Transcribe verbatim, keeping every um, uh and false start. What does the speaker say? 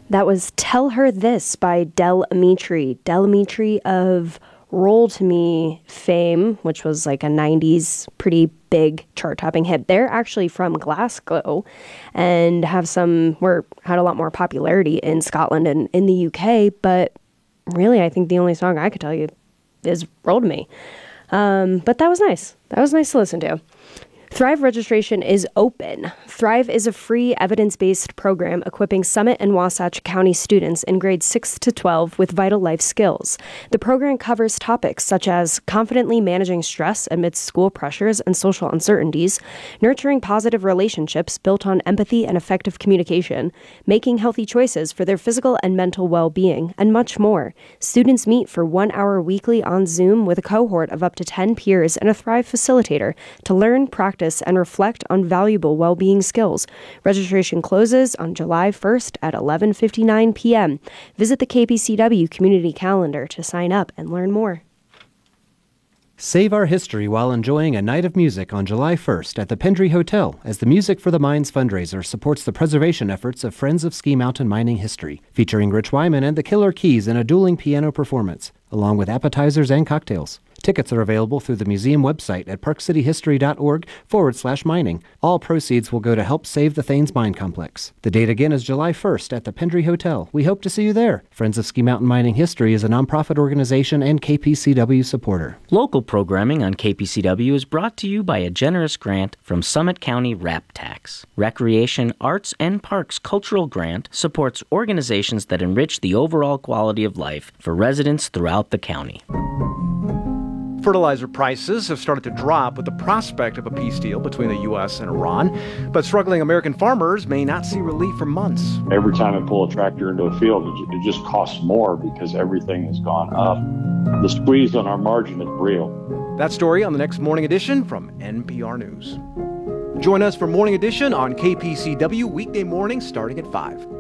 That was Tell Her This by Del Amitri. Del Amitri of Roll to Me fame, which was like a nineties pretty big chart-topping hit. They're actually from Glasgow and have some, were had a lot more popularity in Scotland and in the U K, but really I think the only song I could tell you is Roll to Me. Um, but that was nice. That was nice to listen to. Thrive registration is open. Thrive is a free, evidence-based program equipping Summit and Wasatch County students in grades six to twelve with vital life skills. The program covers topics such as confidently managing stress amidst school pressures and social uncertainties, nurturing positive relationships built on empathy and effective communication, making healthy choices for their physical and mental well-being, and much more. Students meet for one hour weekly on Zoom with a cohort of up to ten peers and a Thrive facilitator to learn, practice, and reflect on valuable well-being skills. Registration closes on July first at eleven fifty-nine p.m. Visit the K P C W community calendar to sign up and learn more. Save our history while enjoying a night of music on July first at the Pendry Hotel as the Music for the Mines fundraiser supports the preservation efforts of Friends of Ski Mountain Mining History, featuring Rich Wyman and the Killer Keys in a dueling piano performance, along with appetizers and cocktails. Tickets are available through the museum website at parkcityhistory.org forward slash mining. All proceeds will go to help save the Thanes Mine Complex. The date again is July first at the Pendry Hotel. We hope to see you there. Friends of Ski Mountain Mining History is a nonprofit organization and K P C W supporter. Local programming on K P C W is brought to you by a generous grant from Summit County RAP Tax. Recreation, Arts, and Parks Cultural Grant supports organizations that enrich the overall quality of life for residents throughout the county. Fertilizer prices have started to drop with the prospect of a peace deal between the U S and Iran, but struggling American farmers may not see relief for months. Every time I pull a tractor into a field, it just costs more because everything has gone up. The squeeze on our margin is real. That story on the next Morning Edition from N P R News. Join us for Morning Edition on K P C W weekday mornings starting at five.